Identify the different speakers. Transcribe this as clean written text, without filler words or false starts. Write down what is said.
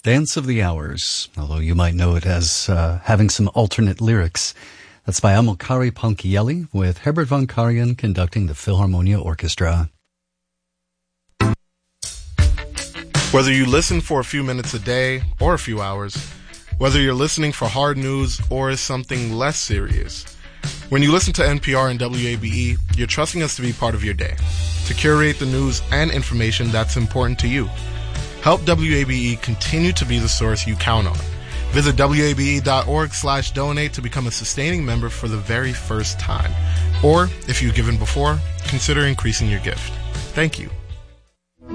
Speaker 1: Dance of the Hours, although you might know it as having some alternate lyrics. That's by Amilcare Ponchielli, with Herbert von Karajan conducting the Philharmonia Orchestra.
Speaker 2: Whether you listen for a few minutes a day or a few hours, whether you're listening for hard news or something less serious, when you listen to NPR and WABE, you're trusting us to be part of your day, to curate the news and information that's important to you. Help WABE continue to be the source you count on. Visit WABE.org/donate to become a sustaining member for the very first time. Or, if you've given before, consider increasing your gift. Thank you.